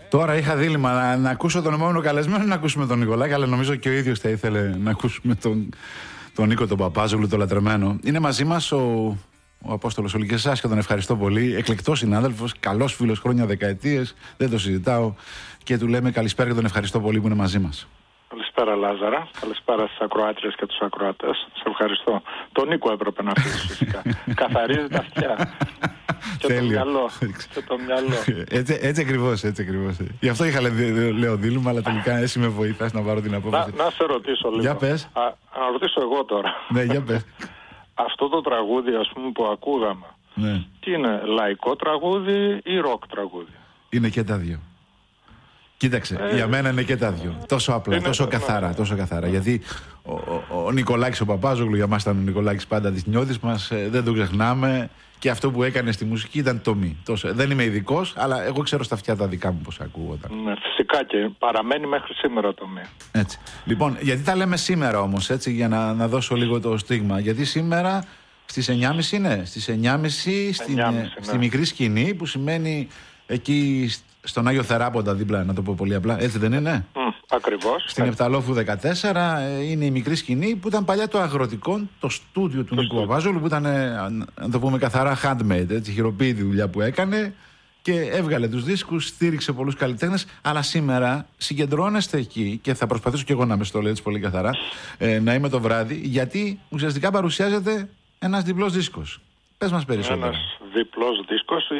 Τώρα είχα δίλημμα να ακούσω τον επόμενο καλεσμένο ή να ακούσουμε τον Νικολάκη, αλλά νομίζω και ο ίδιος θα ήθελε να ακούσουμε τον Νίκο τον Παπάζογλου, το λατρεμένο. Είναι μαζί μας ο Απόστολος Ολικεσάς και τον ευχαριστώ πολύ. Εκλεκτός συνάδελφος, καλός φίλος, χρόνια δεκαετίες, δεν το συζητάω και του λέμε καλησπέρα και τον ευχαριστώ πολύ που είναι μαζί μας. Καλησπέρα Λάζαρα, καλησπέρα στις ακροάτριες και τους ακροατές. Σε ευχαριστώ. Τον Νίκο έπρεπε να αφήσεις φυσικά. Καθαρίζει τα αυτιά. Και το μυαλό. Και το μυαλό. Έτσι ακριβώς, έτσι ακριβώς. Γι' αυτό είχα λέω δίλημα, αλλά τελικά εσύ με βοηθάς να πάρω την απόφαση. Να σε ρωτήσω λίγο. Για πες. Να ρωτήσω εγώ τώρα. Ναι, για πες. Αυτό το τραγούδι, ας πούμε, που ακούγαμε, ναι. Τι είναι, λαϊκό τραγούδι ή ροκ τραγούδι? Είναι και τα δύο. Κοίταξε, για μένα είναι και τα δύο. Τόσο απλά, είναι, τόσο καθαρά, τόσο καθαρά. Γιατί ο Νικολάκης ο Παπάζογλου, για μας ήταν ο Νικολάκης πάντα της νιώτης μας, δεν το ξεχνάμε. Και αυτό που έκανε στη μουσική ήταν το μη. Δεν είμαι ειδικός, αλλά εγώ ξέρω στα αυτιά τα δικά μου πώς ακούγονταν. Ναι, φυσικά και παραμένει μέχρι σήμερα το μη. Έτσι. Λοιπόν, γιατί τα λέμε σήμερα όμως, έτσι, για να δώσω λίγο το στίγμα. Γιατί σήμερα στις 9.30 είναι. Στις 9.30 στη μικρή σκηνή, που σημαίνει εκεί στον Άγιο Θεράποντα δίπλα, να το πω πολύ απλά. Έτσι δεν είναι? Ακριβώς. Στην Επταλόφου 14 είναι η μικρή σκηνή που ήταν παλιά το αγροτικό, το στούντιο του Νίκου Παπάζογλου, που ήταν, να το πούμε καθαρά, handmade, έτσι, χειροποίητη δουλειά που έκανε και έβγαλε τους δίσκους, στήριξε πολλούς καλλιτέχνες. Αλλά σήμερα συγκεντρώνεστε εκεί και θα προσπαθήσω και εγώ να με στο λέω έτσι πολύ καθαρά, να είμαι το βράδυ, γιατί ουσιαστικά παρουσιάζεται ένας διπλός δίσκος. Πες μας περισσότερο. Ένας διπλός δίσκος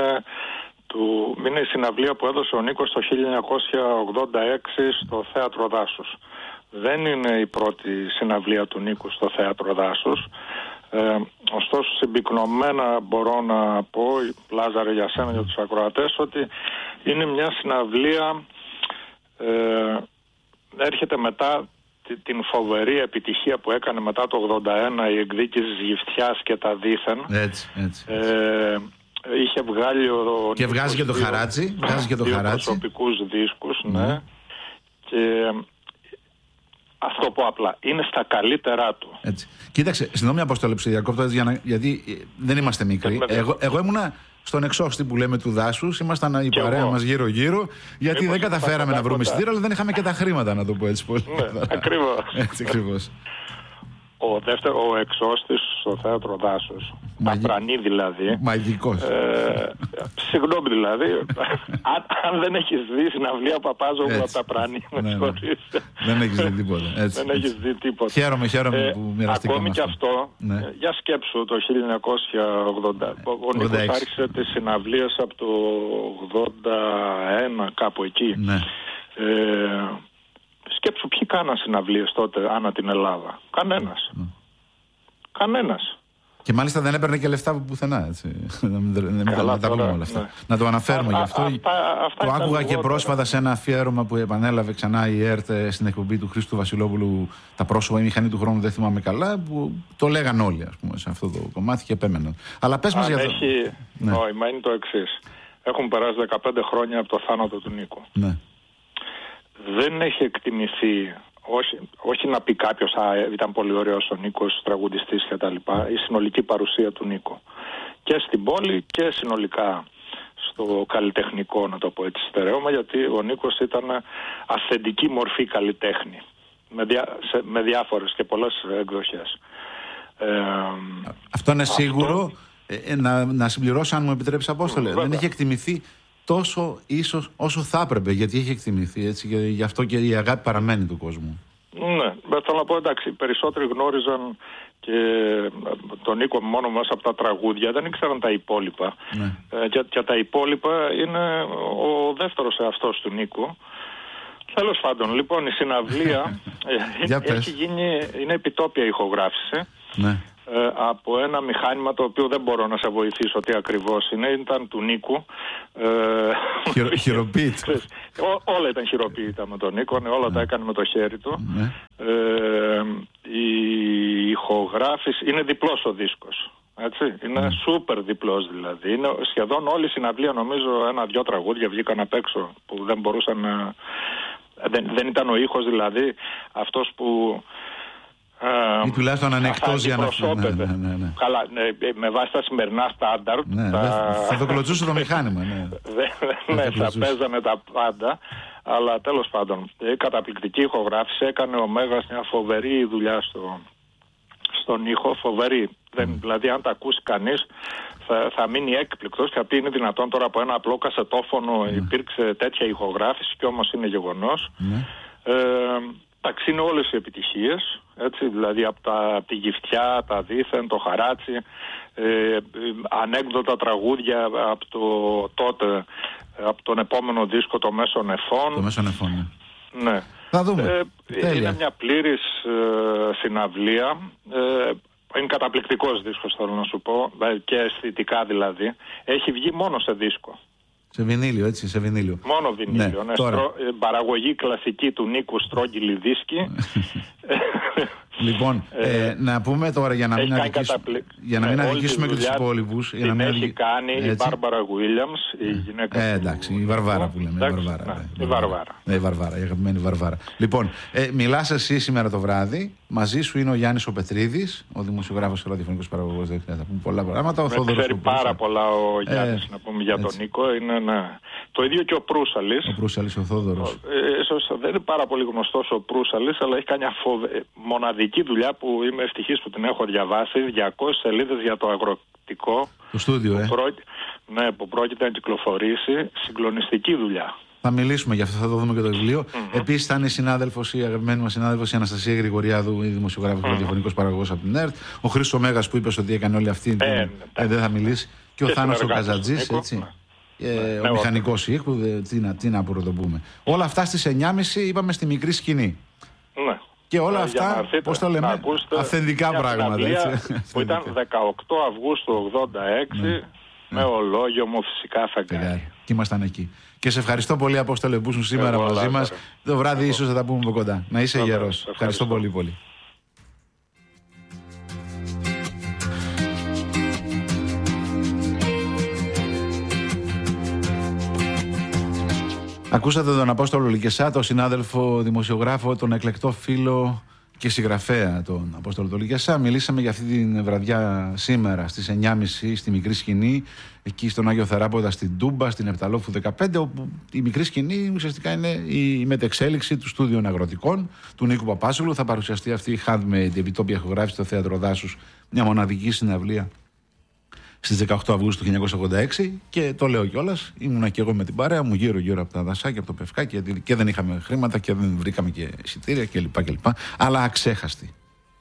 είναι η συναυλία που έδωσε ο Νίκος το 1986 στο Θέατρο Δάσους. Δεν είναι η πρώτη συναυλία του Νίκου στο Θέατρο Δάσους. Ωστόσο, συμπυκνωμένα μπορώ να πω, Λάζαρε, για σένα, για τους ακροατές, ότι είναι μια συναυλία, έρχεται μετά την φοβερή επιτυχία που έκανε μετά το 81 η εκδίκηση της Γυφτιάς και τα δίθεν. Έτσι. Είχε βγάλει και βγάζει και το χαράτσι. Βγάζει και το χαράτσι. Προσωπικούς δίσκους, ναι. Και αυτό πω απλά, είναι στα καλύτερά του. Έτσι. Κοίταξε, συγγνώμη Απόστολε που σε διακόπτω, γιατί δεν είμαστε μικροί. Εγώ ήμουνα στον εξώστη που λέμε του δάσους, ήμασταν η παρέα μας γύρω-γύρω, γιατί δεν καταφέραμε να βρούμε εισιτήριο, αλλά δεν είχαμε και τα χρήματα, να το πω έτσι πολύ. Ναι, ακριβώς. Έτσι ακριβώς. Ο εξώστης στο Θέατρο Δάσος, Ταπρανή δηλαδή. Μαγικός. Συγγνώμη δηλαδή, αν δεν έχεις δει συναυλία Παπάζογλου από Ταπρανή, με συγχωρείς. Δεν έχεις δει τίποτα. Δεν έχεις δει τίποτα. Χαίρομαι που μοιραστήκαμε. Ακόμη και αυτό, για σκέψου το 1980. Ο Νίκος άρχισε τις συναυλίες από το 81, κάπου εκεί. Σκέψου ποιοι κάναν συναυλίες τότε ανά την Ελλάδα. Κανένας. Και μάλιστα δεν έπαιρνε και λεφτά από πουθενά, έτσι. Να τα πούμε όλα αυτά. Ναι. Να το αναφέρουμε γι' αυτό. Το άκουγα και πρόσφατα σε ένα αφιέρωμα που επανέλαβε ξανά η ΕΡΤ στην εκπομπή του Χρήστου Βασιλόπουλου, τα πρόσωπα, η μηχανή του χρόνου, δεν θυμάμαι καλά, που το λέγαν όλοι, ας πούμε, σε αυτό το κομμάτι και επέμεναν. Αλλά πες μας για αυτό. Έχει νόημα, είναι το εξής. Έχουν περάσει 15 χρόνια από το θάνατο του Νίκου. Ναι. Δεν έχει εκτιμηθεί, όχι να πει κάποιος ήταν πολύ ωραίος ο Νίκος, τραγουδιστής και τα λοιπά, η συνολική παρουσία του Νίκου και στην πόλη και συνολικά στο καλλιτεχνικό, να το πω έτσι, στερέωμα, γιατί ο Νίκος ήταν αυθεντική μορφή καλλιτέχνη με διάφορες και πολλές εκδοχές. Αυτό είναι σίγουρο. Να συμπληρώσω, αν μου επιτρέπεις, Απόστολε, δεν έχει εκτιμηθεί τόσο ίσως όσο θα έπρεπε, γιατί έχει εκτιμηθεί, έτσι, και γι' αυτό και η αγάπη παραμένει του κόσμου. Ναι, θέλω να πω, εντάξει, οι περισσότεροι γνώριζαν και τον Νίκο μόνο μέσα από τα τραγούδια, δεν ήξεραν τα υπόλοιπα. Ναι. Και τα υπόλοιπα είναι ο δεύτερος εαυτός του Νίκου. Τέλος πάντων, λοιπόν, η συναυλία έχει γίνει, είναι επιτόπια ηχογράφηση. Ναι. Από ένα μηχάνημα το οποίο δεν μπορώ να σε βοηθήσω τι ακριβώς είναι, ήταν του Νίκου. Χειροποίητο. Όλα ήταν χειροποίητα με τον Νίκο, όλα τα έκανε με το χέρι του. Η ηχογράφηση είναι διπλός ο δίσκος. Έτσι. Είναι σούπερ διπλός δηλαδή. Είναι σχεδόν όλη η συναυλία, νομίζω, 1-2 τραγούδια βγήκαν απ' έξω που δεν μπορούσαν να... Δεν ήταν ο ήχος δηλαδή αυτός που Ή τουλάχιστον ανεκτός αντιπροσώπευε. Ναι. Καλά, με βάση τα σημερινά στάνταρτ. Ναι, θα το κλωτσούσε το μηχάνημα. Ναι, θα παίζανε τα πάντα. Αλλά τέλος πάντων, η καταπληκτική ηχογράφηση, έκανε ο Μέγας μια φοβερή δουλειά στον ήχο, φοβερή. Δηλαδή αν τα ακούσει κανείς θα μείνει έκπληκτος, γιατί είναι δυνατόν τώρα από ένα απλό κασετόφωνο υπήρξε τέτοια ηχογράφηση, και όμως είναι γεγονός. Εντάξει, είναι όλες οι επιτυχίες, έτσι, δηλαδή από τη Γυφτιά, τα Δήθεν, το Χαράτσι, ανέκδοτα τραγούδια από τότε, από τον επόμενο δίσκο, το Μέσον Εφών. Το Μέσον Εφών, ναι. Θα δούμε. Είναι μια πλήρης συναυλία. Είναι καταπληκτικός δίσκος, θέλω να σου πω, και αισθητικά δηλαδή. Έχει βγει μόνο σε δίσκο. Σε βινίλιο, έτσι, σε βινίλιο. Μόνο βινίλιο, ναι. Παραγωγή κλασική του Νίκου Στρόγγυλη δίσκη. Λοιπόν, να πούμε τώρα για να μην αδικήσουμε και τους υπόλοιπους. Την έχει κάνει η Μπάρμπαρα Γουίλιαμς, η γυναίκα εντάξει, η Βαρβάρα που λέμε. Η Βαρβάρα, η αγαπημένη Βαρβάρα. Λοιπόν, μιλάς εσύ σήμερα το βράδυ. Μαζί σου είναι ο Γιάννης ο Πετρίδης, ο δημοσιογράφος και ραδιοφωνικός παραγωγός. Δεν χρειάζεται να πούμε πολλά πράγματα. Ξέρει πάρα πολλά ο Γιάννης, να πούμε για τον Νίκο. Το ίδιο και ο Προύσαλης. Ο Προύσαλης, ο Θόδωρος. Ίσως δεν είναι πάρα πολύ γνωστός ο Προύσαλης, αλλά έχει κάνει μοναδική δουλειά που είμαι ευτυχής που την έχω διαβάσει. 200 σελίδες για το αγροτικό. Το στούντιο, που πρόκειται να κυκλοφορήσει. Συγκλονιστική δουλειά. Θα μιλήσουμε γι' αυτό, θα το δούμε και το βιβλίο. Επίσης θα είναι η αγαπημένη μας συνάδελφος, η Αναστασία Γρηγοριάδου, η δημοσιογράφος και ραδιοφωνικός παραγωγός από την ΕΡΤ. Ο Χρήστος ο Μέγας που είπες ότι έκανε όλη αυτή δεν θα μιλήσει. Και ο Θάνος ο Καζατζής, έτσι. Ο μηχανικός ήχου, τι να πρωτοπούμε. Όλα αυτά στις 9.30 είπαμε στη μικρή σκηνή. Ναι. Και όλα αυτά, πώς το λέμε, αυθεντικά πράγματα. Που ήταν 18 Αυγούστου 86, με ολόγιο μου φυσικά φεγγάρι. Και ήμασταν εκεί. Και σε ευχαριστώ πολύ, Απόστολε, που ήσουν σήμερα μαζί μας. Το βράδυ ίσως θα τα πούμε από κοντά. Να είσαι γερός. Ευχαριστώ πολύ πολύ. Ακούσατε τον Απόστολο Λικεσά, τον συνάδελφο δημοσιογράφο, τον εκλεκτό φίλο και συγγραφέα τον Απόστολο τον Λικεσά. Μιλήσαμε για αυτή την βραδιά σήμερα στις 9.30 στη μικρή σκηνή, εκεί στον Άγιο Θεράποδα στην Τούμπα, στην Επταλόφου 15, όπου η μικρή σκηνή ουσιαστικά είναι η μετεξέλιξη του στούντιων αγροτικών του Νίκου Παπάσουλου. Θα παρουσιαστεί αυτή η handmade επιτόπια ηχογράφηση στο Θέατρο Δάσους, μια μοναδική συναυλία στις 18 Αυγούστου του 1986, και το λέω κιόλας, ήμουνα και εγώ με την παρέα μου γύρω από τα δασάκια, από το Πευκάκι, και δεν είχαμε χρήματα και δεν βρήκαμε και εισιτήρια κλπ. Αλλά αξέχαστη.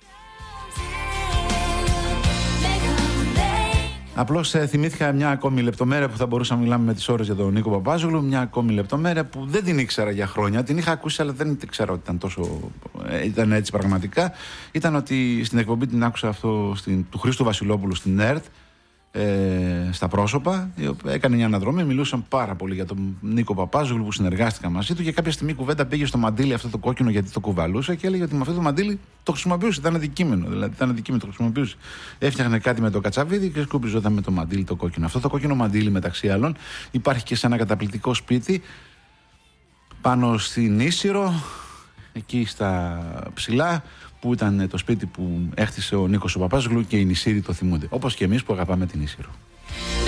Απλώς θυμήθηκα μια ακόμη λεπτομέρεια που θα μπορούσαμε να μιλάμε με τις ώρες για τον Νίκο Παπάζογλου. Μια ακόμη λεπτομέρεια που δεν την ήξερα για χρόνια. Την είχα ακούσει, αλλά δεν ήξερα ότι ήταν έτσι πραγματικά. Ήταν ότι στην εκπομπή την άκουσα αυτό του Χρήστου Βασιλόπουλου στην ΕΡΤ. Στα πρόσωπα, έκανε μια αναδρομή, μιλούσαν πάρα πολύ για τον Νίκο Παπάζογλου που συνεργάστηκα μαζί του, και κάποια στιγμή η κουβέντα πήγε στο μαντίλι αυτό το κόκκινο, γιατί το κουβαλούσε, και έλεγε ότι με αυτό το μαντίλι το χρησιμοποιούσε, ήταν αντικείμενο, το χρησιμοποιούσε. Έφτιαχνε κάτι με το κατσαβίδι και σκουπιζόταν με το μαντίλι το κόκκινο. Αυτό το κόκκινο μαντίλι, μεταξύ άλλων, υπάρχει και σε ένα καταπληκτικό σπίτι πάνω στην Ίσυρο, εκεί στα ψηλά, που ήταν το σπίτι που έχτισε ο Νίκος ο Παπάζογλου, και οι νησίροι το θυμούνται. Όπως και εμείς που αγαπάμε την Ίσυρο.